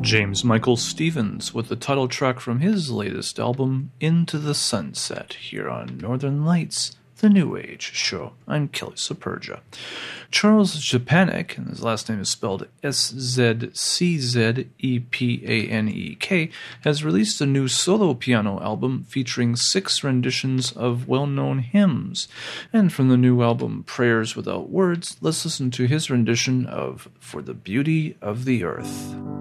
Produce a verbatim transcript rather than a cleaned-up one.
James Michael Stevens with the title track from his latest album, Into the Sunset, here on Northern Lights, the New Age Show. I'm Kelly Superga. Charles Szczepanik, and his last name is spelled S Z C Z E P A N E K, has released a new solo piano album featuring six renditions of well-known hymns. And from the new album, Prayers Without Words, let's listen to his rendition of For the Beauty of the Earth.